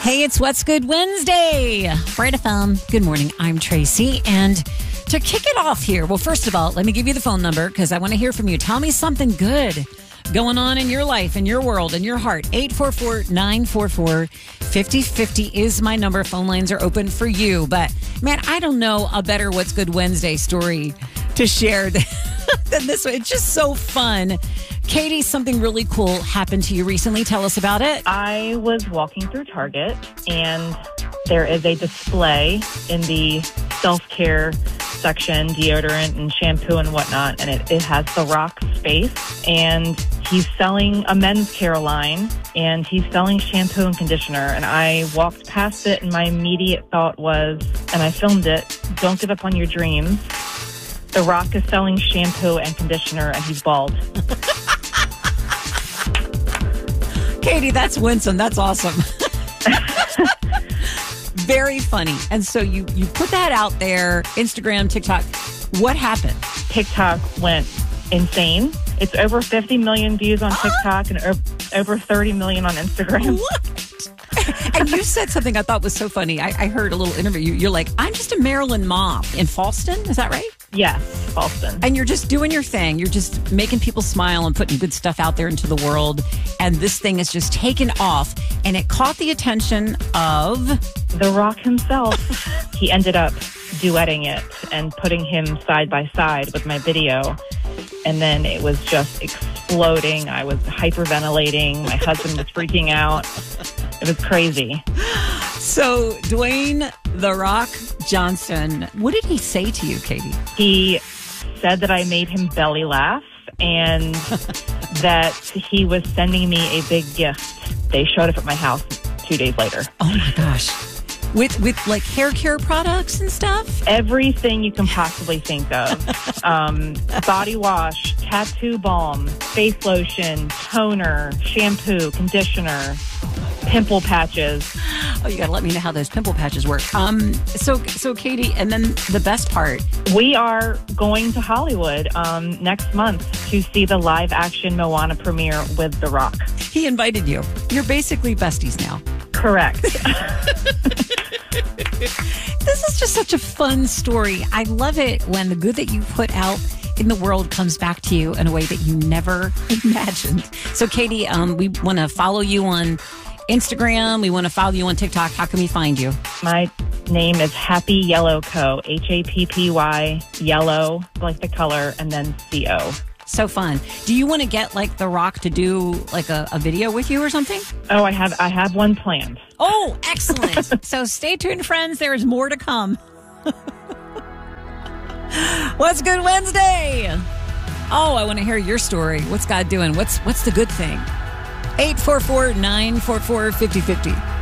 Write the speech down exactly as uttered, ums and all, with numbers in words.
Hey, it's What's Good Wednesday. Right F M. Good morning. I'm Tracy. And to kick it off here, well, first of all, let me give you the phone number because I want to hear from you. Tell me something good going on in your life, in your world, in your heart. eight four four, nine four four, five oh five oh is my number. Phone lines are open for you. But, man, I don't know a better What's Good Wednesday story to share than this one. It's just so fun. Katie, something really cool happened to you recently. Tell us about it. I was walking through Target, and there is a display in the self-care section, deodorant and shampoo and whatnot, and it, it has The Rock's face, and he's selling a men's care line, and he's selling shampoo and conditioner, and I walked past it, and my immediate thought was, and I filmed it, don't give up on your dreams. The Rock is selling shampoo and conditioner, and he's bald. Katie, that's winsome. That's awesome. Very funny. And so you, you put that out there, Instagram, TikTok. What happened? TikTok went insane. It's over fifty million views on TikTok and over thirty million on Instagram. What? And you said something I thought was so funny. I, I heard a little interview. You're like, I'm just a Maryland mom in Fallston. Is that right? Yes, Fallston. And you're just doing your thing. You're just making people smile and putting good stuff out there into the world. And this thing is just taken off. And it caught the attention of The Rock himself. He ended up duetting it and putting him side by side with my video. And then it was just exploding. I was hyperventilating. My husband was freaking out. It was crazy. So Dwayne The Rock Johnson, what did he say to you, Katie? He said that I made him belly laugh and that he was sending me a big gift. They showed up at my house two days later. Oh my gosh. With with like hair care products and stuff? Everything you can possibly think of. um, body wash, tattoo balm, face lotion, toner, shampoo, conditioner, pimple patches. Oh, you got to let me know how those pimple patches work. Um, so, so Katie, and then the best part. We are going to Hollywood um, next month to see the live action Moana premiere with The Rock. He invited you. You're basically besties now. Correct. This is just such a fun story. I love it when the good that you put out in the world comes back to you in a way that you never imagined. So, Katie, um, we want to follow you on Instagram. We want to follow you on TikTok. How can we find you? My name is Happy Yellow Co. H A P P Y, yellow, like the color, and then C O. So fun. Do you want to get like The Rock to do like a, a video with you or something? Oh, I have I have one planned. Oh, excellent. So stay tuned, friends. There is more to come. What's Good Wednesday? Oh, I want to hear your story. What's God doing? What's what's the good thing? eight four four, nine four four, five oh five oh.